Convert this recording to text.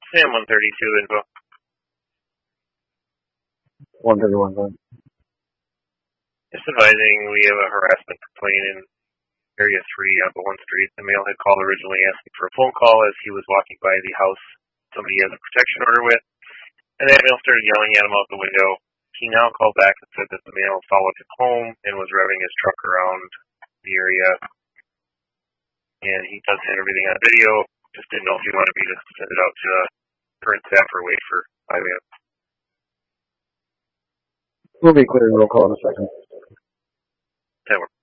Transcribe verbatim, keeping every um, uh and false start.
Sam one thirty-two info. one thirty-one, go ahead. Just advising we have a harassment complaint in Area three on the one street. The male had called originally asking for a phone call as he was walking by the house somebody has a protection order with, and that male started yelling at him out the window. He now called back and said that the male followed him home and was revving his truck around the area, and he does have everything on video. Just didn't know if he wanted me to send it out to the current staff or wait for five a.m. We'll be clearing roll call in a second. That works.